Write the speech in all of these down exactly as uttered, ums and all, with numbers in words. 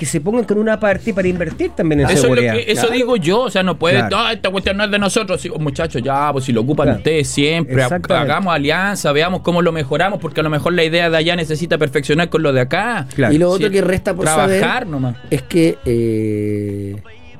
que se pongan con una parte para invertir también en eso seguridad. Es lo que, eso claro. digo yo, o sea, no puede, Claro. no, esta cuestión no es de nosotros. Sí, muchachos, ya, pues si lo ocupan Claro. ustedes siempre, ha- Exactamente. hagamos alianza, veamos cómo lo mejoramos, porque a lo mejor la idea de allá necesita perfeccionar con lo de acá. Claro. Y lo otro Sí, que resta por trabajar saber nomás. es que eh,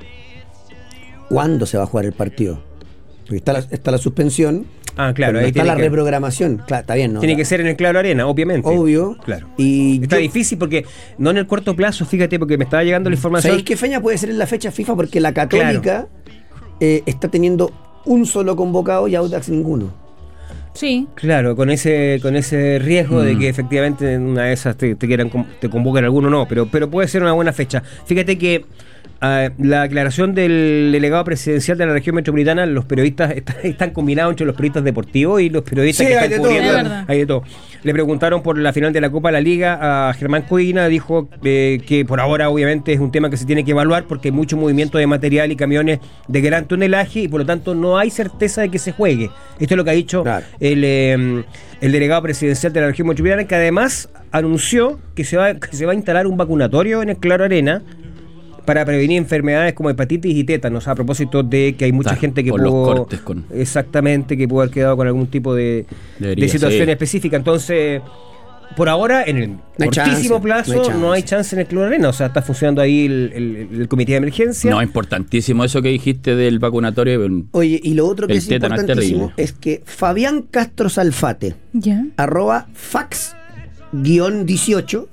¿cuándo se va a jugar el partido? Porque está la, está la suspensión, Ah, pero claro, no ahí está tiene la que, reprogramación. Claro, está bien, ¿no? tiene que ser en el Claro Arena, obviamente. Obvio. Claro. Y Está yo- difícil porque no en el corto plazo, fíjate, porque me estaba llegando la información. ¿Sabéis qué feña puede ser en la fecha FIFA? Porque la Católica eh, está teniendo un solo convocado y Audax ninguno. Sí. Claro, con ese con ese riesgo Mm. de que efectivamente en una de esas te, te quieran con- te convoquen alguno no, pero pero puede ser una buena fecha. Fíjate que ah, la aclaración del delegado presidencial de la región metropolitana, los periodistas están, están combinados entre los periodistas deportivos y los periodistas Sí, que hay están de todo, cubriendo. es verdad. Hay de todo. Le preguntaron por la final de la Copa de la Liga a Germán Codina, dijo eh, que por ahora obviamente es un tema que se tiene que evaluar porque hay mucho movimiento de material y camiones de gran tonelaje y por lo tanto no hay certeza de que se juegue. Esto es lo que ha dicho Claro. el, eh, el delegado presidencial de la región metropolitana, que además anunció que se va que se va a instalar un vacunatorio en el Claro Arena para prevenir enfermedades como hepatitis y tétanos, a propósito de que hay mucha Claro, gente que por los pudo cortes con- exactamente que pudo haber quedado con algún tipo de, Debería de situación ser. específica. Entonces, por ahora, en el hay cortísimo chance, plazo, no hay chance. no hay chance en el Claro Arena. O sea, está funcionando ahí el, el- el comité de emergencia. No, importantísimo eso que dijiste del vacunatorio. Oye, y lo otro que El es tétano es importantísimo terrible. es que Fabián Castro Salfate, Ya. arroba fax guión dieciocho,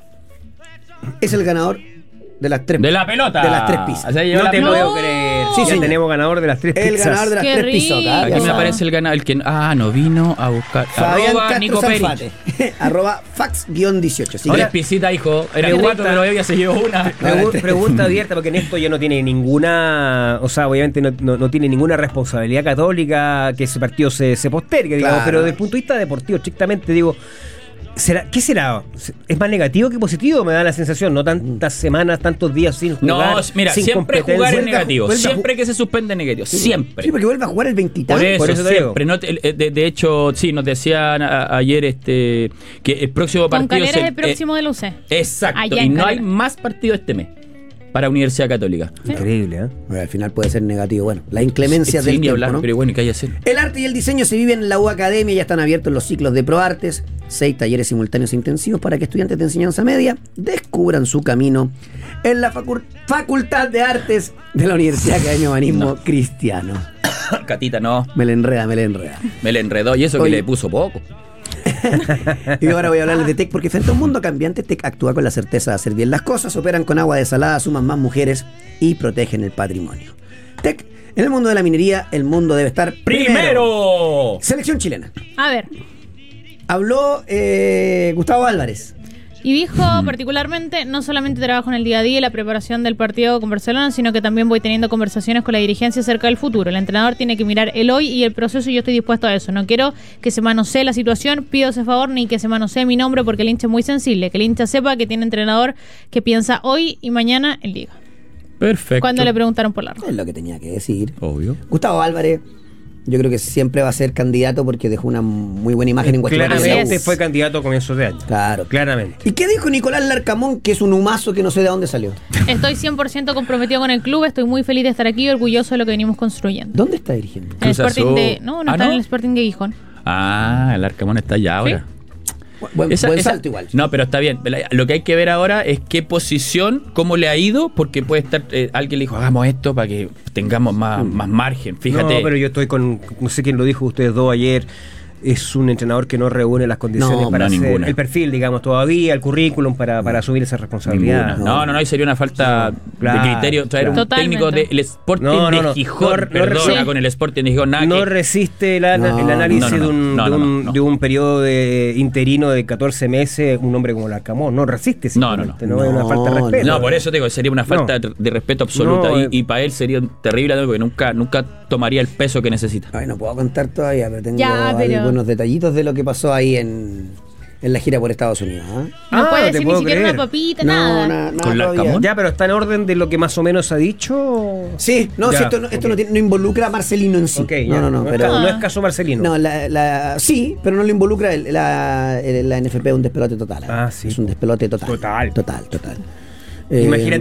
es el ganador de las tres De la pelota. de las tres pizzas. O sea, yo No la te pelota. puedo creer. Sí, Sí, señor. tenemos ganador de las tres El pizzas. ganador de las Qué tres pizzas. rico. Aquí me Esa. aparece el ganador, el que ah, no vino a buscar. Fabián Arroba Castro Nico Perich. Salfate, arroba fax guión dieciocho. Así Tres que- pisitas, hijo. Era Pregunta- cuatro, pero ella se llevó una. Pregu- pregunta abierta, porque en esto ya no tiene ninguna, o sea, obviamente no, no- no tiene ninguna responsabilidad católica que ese partido se, se postergue, digamos, Claro. pero desde el punto de vista deportivo, estrictamente, digo, ¿será, ¿qué será? ¿Es más negativo que positivo? Me da la sensación, no tantas semanas, tantos días sin No, jugar, mira, sin siempre jugar competencia. es negativo. vuelve a ju- Siempre que se suspende es negativo. Siempre. Sí, porque vuelve a jugar el veintitantos. Por eso, por eso te digo. siempre. No te- eh, de, de hecho, sí, nos decían a- ayer este que el próximo Con partido. Calera es se- el próximo de la U C. eh, exacto. Allá Y en no hay Calera. más partidos este mes para Universidad Católica. Increíble, ¿eh? Bueno, al final puede ser negativo. Bueno, la inclemencia Sí, del ni tiempo, hablar, ¿no? pero bueno, ¿qué hay que hacer? El arte y el diseño se viven en la U Academia, ya están abiertos los ciclos de ProArtes, seis talleres simultáneos intensivos para que estudiantes de enseñanza media descubran su camino en la facu- Facultad de Artes de la Universidad Academia Humanismo No. Cristiano. Catita, no. Me le enreda, me le enreda. Me le enredó y eso Oye. que le puso poco. Y ahora voy a hablarles de T E C porque frente a un mundo cambiante, T E C actúa con la certeza de hacer bien las cosas, operan con agua desalada, suman más mujeres y protegen el patrimonio. T E C, en el mundo de la minería, el mundo debe estar ¡Primero! Selección chilena. A ver. Habló eh, Gustavo Álvarez. Y dijo particularmente, no solamente trabajo en el día a día y la preparación del partido con Barcelona, sino que también voy teniendo conversaciones con la dirigencia acerca del futuro. El entrenador tiene que mirar el hoy y el proceso y yo estoy dispuesto a eso. No quiero que se manosee la situación, pido ese favor, ni que se manosee mi nombre porque el hincha es muy sensible. Que el hincha sepa que tiene entrenador que piensa hoy y mañana en Liga. Perfecto. Cuando le preguntaron por la Es lo que tenía que decir. Obvio. Gustavo Álvarez, yo creo que siempre va a ser candidato porque dejó una muy buena imagen en Guachipato. Claramente es. fue candidato a comienzos de año. Claro. Claramente. ¿Y qué dijo Nicolás Larcamón, que es un humazo que no sé de dónde salió? Estoy cien por ciento comprometido con el club, estoy muy feliz de estar aquí y orgulloso de lo que venimos construyendo. ¿Dónde está dirigiendo? En el Cruz Sporting Azul. de... No, no Ah, está ¿no? en el Sporting de Gijón. Ah, el Arcamón está allá ahora. Buen, Esa- buen esa- salto igual. No, pero está bien. Lo que hay que ver ahora es qué posición, cómo le ha ido, porque puede estar eh, alguien le dijo, hagamos esto para que tengamos más, más margen. Fíjate. No, pero yo estoy con, no sé quién lo dijo ustedes dos ayer, es un entrenador que no reúne las condiciones No, para no, hacer ninguna. el perfil, digamos, todavía, el currículum para, para asumir esa responsabilidad. Ninguna. No, no, no, y sería una falta Claro, de criterio traer claro. un técnico Totalmente. del Sporting No, no, de no. Gijón, No, no perdona, reci- con el Sporting de Gijón, nada No que- resiste el, ana- No, el análisis no, no, de, un, no, de, no, un, no, no. de un periodo de interino de catorce meses, un hombre como Larcamón. No resiste. No, no, no. simplemente, No, es una No, falta de respeto. No, por eso te digo, sería una falta No. de respeto absoluta No, y, eh. y para él sería terrible porque nunca, nunca tomaría el peso que necesita. Ay, no puedo contar todavía, pero tengo Ya, pero- algunos detallitos de lo que pasó ahí en, en la gira por Estados Unidos. ¿ah? No Ah, puede no te decir ni puedo siquiera creer. una papita, No, nada. na- nada ¿Con todavía. Larcamón? Ya, pero está en orden de lo que más o menos ha dicho. Sí, no, Ya, si esto, no, esto ok. no, tiene- no involucra a Marcelino en sí. Ok, no, ya. no, no, es pero... ca- no es caso Marcelino. No, la, la- sí, pero no lo involucra el- la, el- la N F P, es un despelote total. ¿eh? Ah, sí. Es un despelote total. Total. Total, total. Imagínate